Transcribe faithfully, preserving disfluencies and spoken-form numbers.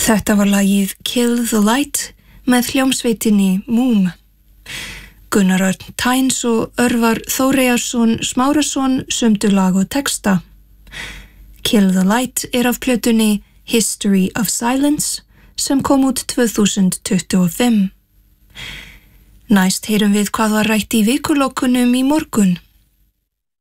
Þetta var lagið Kill the Light með hljómsveitinni Múm. Gunnar Örn Tynes og Örvar Þóreyjarsson Smárasson sömdu lag og texta. Kill the Light er af plötunni History of Silence sem kom út tvö þúsund tuttugu og fimm. Næst heyrum við hvað var rætt í vikulokunum í morgun.